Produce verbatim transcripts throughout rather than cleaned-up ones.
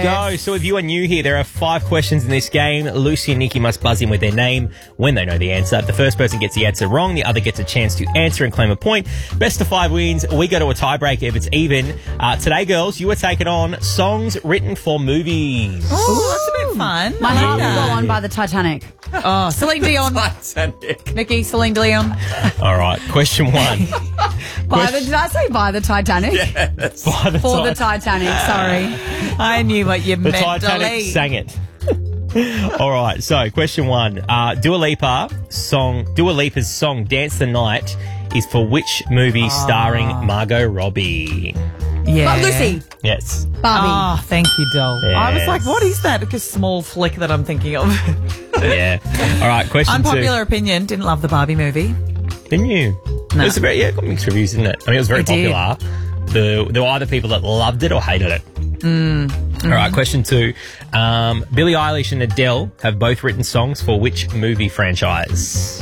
go. So if you are new here, there are five questions in this game. Lucy and Nikki must buzz in with their name when they know the answer. If the first person gets the answer wrong, the other gets a chance to answer and claim a point. Best of five wins. We go to a tiebreaker if it's even. Uh, today, girls, you are taking on songs written for movies. Oh, that's a bit fun. My I heart like will that. go on by the Titanic. Oh, Celine Dion. Titanic. Nikki, Celine Dion. All right, question one. By the, did I say by the Titanic? Yes. By the For the Tit- Titanic, sorry. I knew what you The meant. Titanic Dolly. sang it. All right, so question one. Uh, Dua Lipa song, Dua Lipa's song "Dance the Night" is for which movie starring Margot Robbie? Yeah. But Lucy, Yes. Barbie. Oh, thank you, doll. I was Yes. like, what is that? Like a small flick that I'm thinking of. Yeah. All right, question Unpopular opinion, didn't love the Barbie movie. two. Didn't you? No. It was a very, yeah, it got mixed reviews, didn't it? I mean, it was very It did. popular. The, there were either people that loved it or hated it. Mm. All right, question two. Um, Billie Eilish and Adele have both written songs for which movie franchise?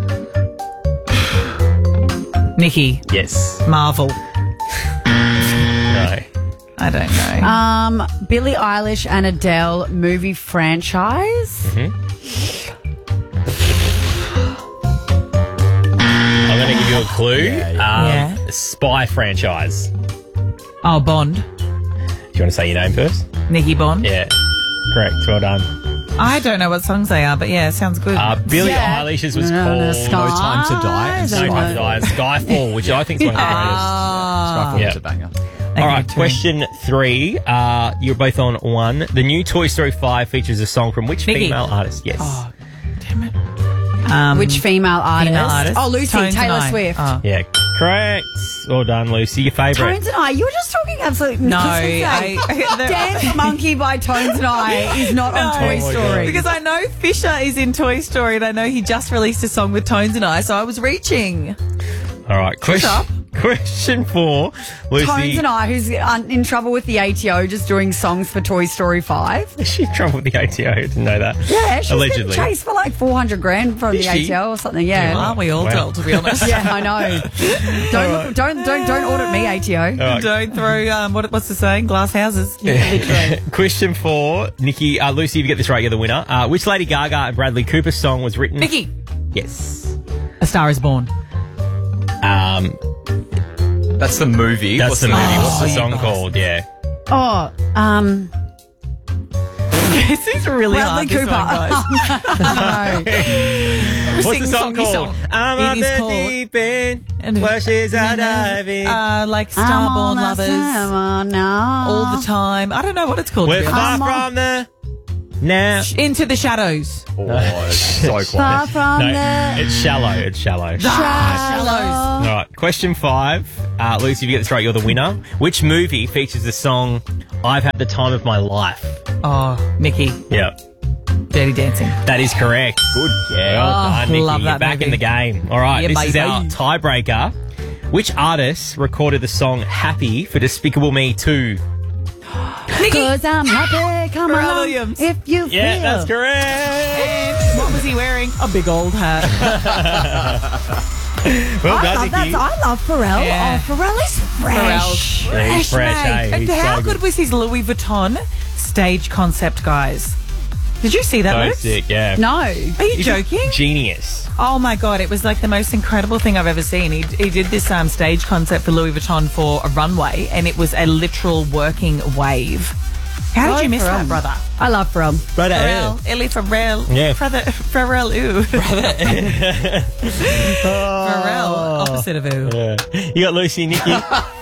Nikki, Yes. Marvel. No. I don't know. Um, Billie Eilish and Adele movie franchise. I'm going to give you a clue. Yeah, Um, Yeah. Spy franchise. Oh, Bond. Do you want to say your name first? Nikki Bond. Yeah. Correct. Well done. I don't know what songs they are, but yeah, it sounds good. Uh, Billie Yeah. Eilish's was No, no, called Sky- No Time to Die and I No don't Time to know. Die and Skyfall, which I think is one of the greatest. Ah. Skyfall Yeah. was a banger. All right, true. question three. Uh, you're both on one. The new Toy Story five features a song from which Nikki. female artist? Yes. Oh, damn it. Um, Which female artist? female artist? Oh, Lucy, Tones and Taylor I. Swift. Oh. Yeah, correct. Well done, Lucy. Your favourite? Tones and I. You were just talking absolute No, nonsense. I- I- Dance Monkey by Tones and I is not on No. Toy Oh my Story. Because I know Fisher is in Toy Story and I know he just released a song with Tones and I, so I was reaching. All right, question, up. question four. Lucy. Tones and I, who's uh, in trouble with the A T O, just doing songs for Toy Story five. Is she in trouble with the A T O? I didn't know that. Yeah, she's Allegedly. been chased for like four hundred grand from Is the she? A T O or something. Yeah. Aren't we all Wow. dull, to be honest? Yeah, I know. Don't, look, don't don't don't audit me, A T O. All right. Don't throw, um, what, what's the saying? Glass houses. Question four. Nikki, uh, Lucy, if you get this right, you're the winner. Uh, which Lady Gaga and Bradley Cooper song was written? Nikki, Yes. A Star is Born. Um, That's the movie. that's What's the movie. What's the Oh, song you called? Yeah. Oh, um, This is really Bradley hard, this Cooper. one, guys. no. What's Sing the song songy called? song. I'm It up is there called- deep in, And- flushes are diving. Uh, like I'm Starborn on the Lovers. summer now. All the time. I don't know what it's called. to We're be far honest. I'm on- from the now. Into the Shadows. Oh, so Far close. from No, the it's shallow. It's shallow. Shallows. All right, question five. Uh, Lucy, if you get this right, you're the winner. Which movie features the song "I've Had the Time of My Life"? Oh, Nikki. Yeah, Dirty Dancing. that is correct. Good. Yeah. Well Oh, done, Nikki. love You're that back movie. in the game. All right, Yeah, this is baby. our tiebreaker. Which artist recorded the song "Happy" for Despicable Me two? Nikki. Cause I'm happy, come Pharrell along Williams. if you Yeah, feel. that's correct. And what was he wearing? A big old hat. Well I done, love that. Nikki. I love Pharrell. Yeah. Oh, Pharrell is fresh. Pharrell's Yeah, he's fresh, mate. eh? And He's how so good was his Louis Vuitton stage concept, guys? Did you see that, So Lex? sick, yeah. No. Are you joking? Genius. Oh my god, it was like the most incredible thing I've ever seen. He, he did this um, stage concept for Louis Vuitton for a runway, and it was a literal working wave. How did Oh, you miss Pharrell. that, brother? I love Pharrell. Brother Pharrell, Ellie Pharrell. Yeah. Brother, Pharrell, ooh. Pharrell, opposite of ooh. Yeah. You got Lucy and Nikki.